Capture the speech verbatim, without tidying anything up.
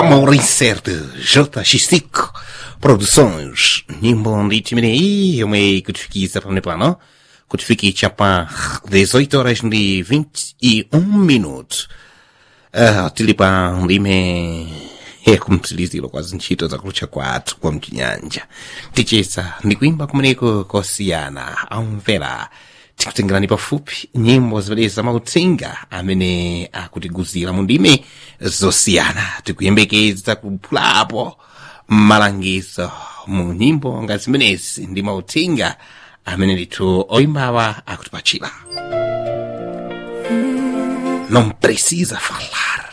Amaury J. Chistico Produções nyimbo nditimirei yomwe kutifikisa pamene pano kutifikitsa pa dezoito horas ndi vinte e um minutos. Uh, tili pa ndime yakumtsiliziro kwa zintchito zakulucha kwathu kwa mchinyanja tichesa ndikuimba kumeneko kosiyana amvera tikutengerani pafupi nyimbo zimenezi zamauthenga amene akutiguzira mu ndime zosiyana tikuyembekeza kuphulapo malangizo mu nyimbo nga zimenezi ndi mauthenga amene ndithu oimbawa akutipachira. Não precisa falar,